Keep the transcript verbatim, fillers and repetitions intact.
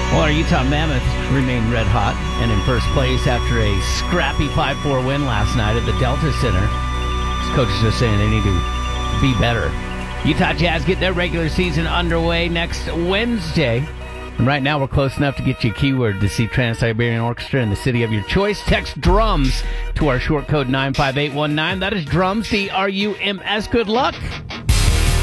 Well, our Utah Mammoths remain red hot and in first place after a scrappy five four win last night at the Delta Center. His coaches are saying they need to be better. Utah Jazz get their regular season underway next Wednesday. And right now we're close enough to get you a keyword to see Trans-Siberian Orchestra in the city of your choice. Text DRUMS to our short code nine five eight one nine. That is DRUMS, D R U M S. Good luck.